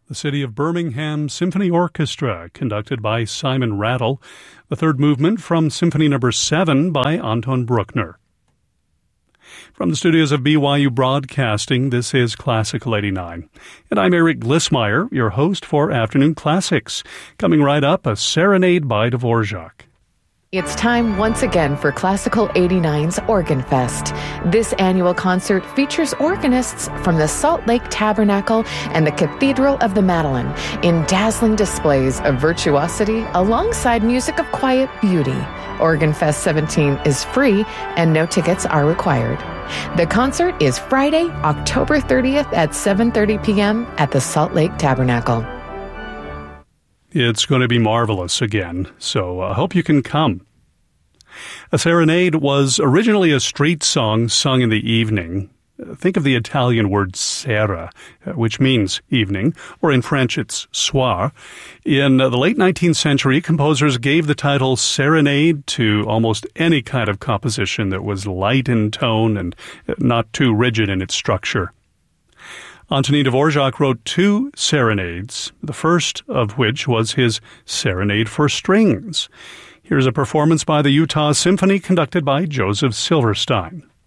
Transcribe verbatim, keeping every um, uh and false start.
The City of Birmingham Symphony Orchestra, conducted by Simon Rattle. The third movement from Symphony Number seven by Anton Bruckner. From the studios of B Y U Broadcasting, this is Classical eighty-nine. And I'm Eric Glissmeyer, your host for Afternoon Classics. Coming right up, a serenade by Dvorak. It's time once again for Classical eighty-nine's Organ Fest. This annual concert features organists from the Salt Lake Tabernacle and the Cathedral of the Madeleine in dazzling displays of virtuosity alongside music of quiet beauty. Organ Fest seventeen is free and no tickets are required. The concert is Friday, October thirtieth at seven thirty p.m. at the Salt Lake Tabernacle. It's going to be marvelous again, so I hope you can come. A serenade was originally a street song sung in the evening. Think of the Italian word sera, which means evening, or in French it's soir. In the late nineteenth century, composers gave the title serenade to almost any kind of composition that was light in tone and not too rigid in its structure. Antonín Dvorak wrote two serenades, the first of which was his Serenade for Strings. Here's a performance by the Utah Symphony conducted by Joseph Silverstein.